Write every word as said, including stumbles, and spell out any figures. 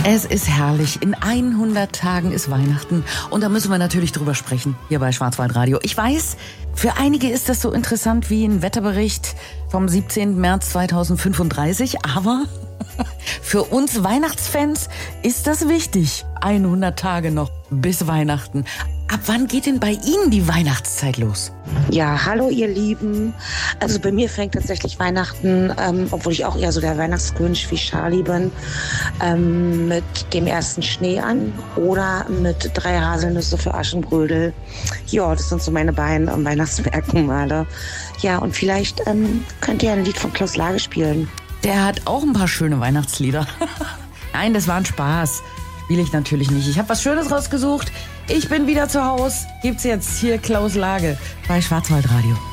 Es ist herrlich. In hundert Tagen ist Weihnachten. Und da müssen wir natürlich drüber sprechen, hier bei Schwarzwaldradio. Ich weiß, für einige ist das so interessant wie ein Wetterbericht vom siebzehnten März zweitausendfünfunddreißig. Aber für uns Weihnachtsfans ist das wichtig. hundert Tage noch bis Weihnachten. Ab wann geht denn bei Ihnen die Weihnachtszeit los? Ja, hallo ihr Lieben. Also bei mir fängt tatsächlich Weihnachten, ähm, obwohl ich auch eher so der Weihnachtsgrinch wie Charlie bin, ähm, mit dem ersten Schnee an oder mit drei Haselnüsse für Aschenbrödel. Ja, das sind so meine beiden ähm, Weihnachtsmerkmale. Ja, und vielleicht ähm, könnt ihr ein Lied von Klaus Lage spielen. Der hat auch ein paar schöne Weihnachtslieder. Nein, das war ein Spaß. Spiele ich natürlich nicht. Ich habe was Schönes rausgesucht. Ich bin wieder zu Hause. Gibt's jetzt hier Klaus Lage bei Schwarzwaldradio.